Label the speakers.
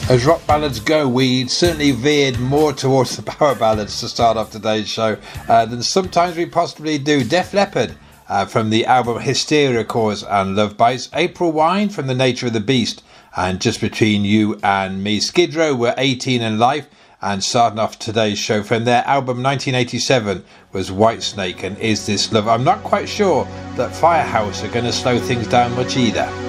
Speaker 1: As rock ballads go, we certainly veered more towards the power ballads to start off today's show than sometimes we possibly do. Def Leppard from the album Hysteria, of course, and Love Bites. April Wine from The Nature of the Beast, and Just Between You and Me. Skid Row were 18 in Life, and starting off today's show from their album 1987 was Whitesnake and Is This Love. I'm not quite sure that Firehouse are going to slow things down much either.